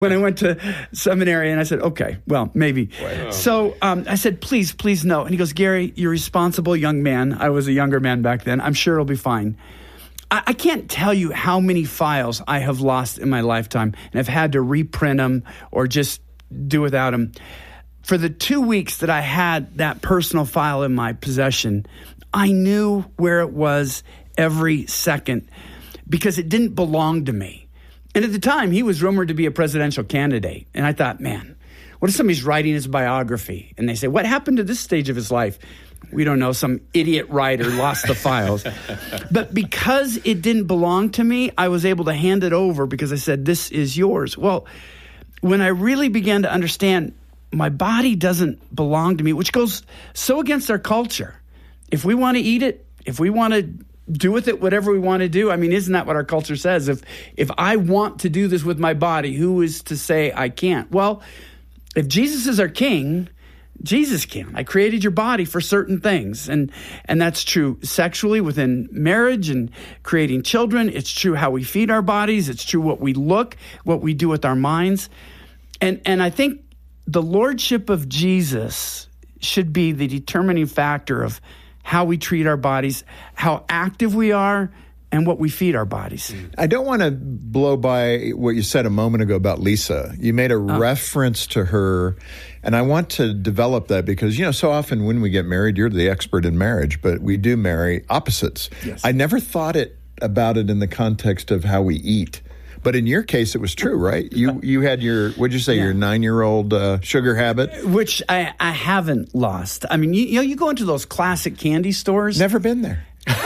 when I went to seminary, and I said, okay, well, maybe. Wow. So I said, please no. And he goes, Gary, you're a responsible young man. I was a younger man back then. I'm sure it'll be fine. I can't tell you how many files I have lost in my lifetime, and I've had to reprint them or just do without them. For the 2 weeks that I had that personal file in my possession, I knew where it was every second because it didn't belong to me. And at the time, he was rumored to be a presidential candidate. And I thought, man, what if somebody's writing his biography? And they say, what happened to this stage of his life? We don't know. Some idiot writer lost the files. But because it didn't belong to me, I was able to hand it over because I said, this is yours. Well, when I really began to understand my body doesn't belong to me, which goes so against our culture. If we want to eat it, if we want to do with it whatever we want to do. I mean, isn't that what our culture says? If I want to do this with my body, who is to say I can't? Well, if Jesus is our king, Jesus can. I created your body for certain things. And that's true sexually within marriage and creating children. It's true how we feed our bodies. It's true what we look, what we do with our minds. And I think the lordship of Jesus should be the determining factor of how we treat our bodies, how active we are, and what we feed our bodies. I don't want to blow by what you said a moment ago about Lisa. You made a reference to her, and I want to develop that because, so often when we get married, you're the expert in marriage, but we do marry opposites. Yes. I never thought about it in the context of how we eat. But in your case, it was true, right? You had your, what'd you say, your 9-year-old sugar habit? Which I haven't lost. I mean, you go into those classic candy stores. Never been there.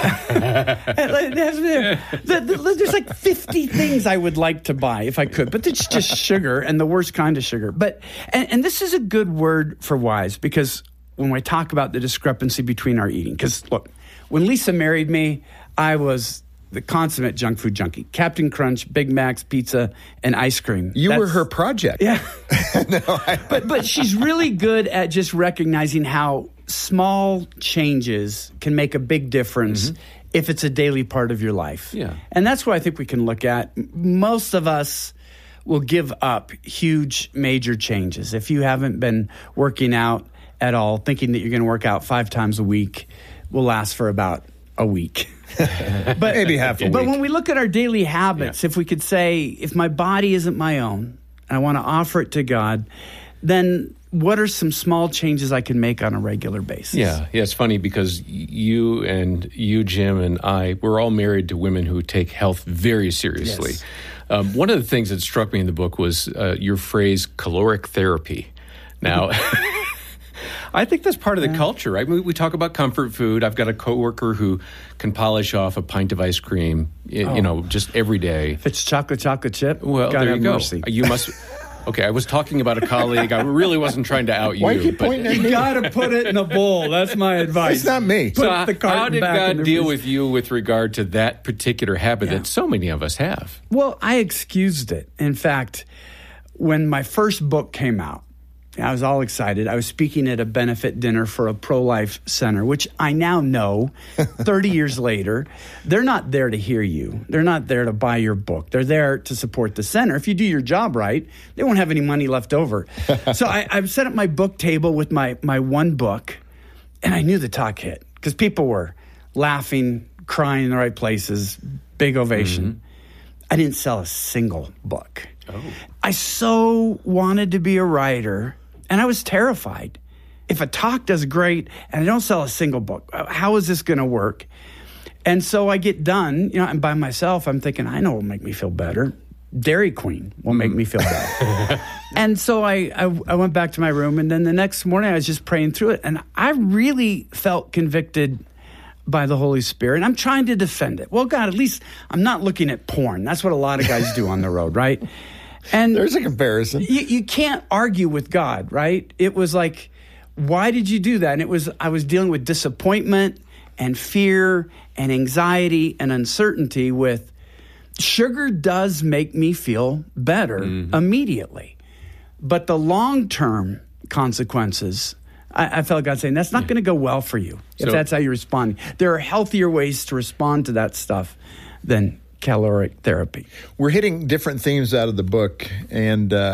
There's like 50 things I would like to buy if I could, but it's just sugar and the worst kind of sugar. But and this is a good word for wise because when we talk about the discrepancy between our eating, because look, when Lisa married me, I was the consummate junk food junkie. Captain Crunch, Big Macs, pizza, and ice cream. You were her project. Yeah. But she's really good at just recognizing how small changes can make a big difference if it's a daily part of your life. Yeah. And that's what I think we can look at. Most of us will give up huge, major changes. If you haven't been working out at all, thinking that you're going to work out 5 times a week will last for about a week. But maybe half a week. But when we look at our daily habits, if we could say, if my body isn't my own, and I want to offer it to God, then what are some small changes I can make on a regular basis? Yeah, it's funny because you, Jim, and I, we're all married to women who take health very seriously. Yes. One of the things that struck me in the book was your phrase, caloric therapy. Now, I think that's part of the culture, right? We talk about comfort food. I've got a coworker who can polish off a pint of ice cream, just every day. If it's chocolate chip, well, God there you go. Mercy. You must. Okay, I was talking about a colleague. I really wasn't trying to out you. Why keep pointing at me? You got to put it in a bowl. That's my advice. It's not me. How did God deal with you with regard to that particular habit that so many of us have? Well, I excused it. In fact, when my first book came out, I was all excited. I was speaking at a benefit dinner for a pro-life center, which I now know, 30 years later, they're not there to hear you. They're not there to buy your book. They're there to support the center. If you do your job right, they won't have any money left over. So I set up my book table with my one book, and I knew the talk hit because people were laughing, crying in the right places, big ovation. I didn't sell a single book. Oh. I so wanted to be a writer, and I was terrified. If a talk does great and I don't sell a single book, how is this going to work? And so I get done, and by myself, I'm thinking, I know what will make me feel better. Dairy Queen will make me feel better. And so I went back to my room, and then the next morning I was just praying through it, and I really felt convicted by the Holy Spirit. And I'm trying to defend it. Well, God, at least I'm not looking at porn. That's what a lot of guys do on the road, right? And there's a comparison. You can't argue with God, right? It was like, why did you do that? And I was dealing with disappointment and fear and anxiety and uncertainty with sugar does make me feel better immediately. But the long-term consequences, I felt God saying, that's not going to go well for you if that's how you respond. There are healthier ways to respond to that stuff than caloric therapy. We're hitting different themes out of the book, and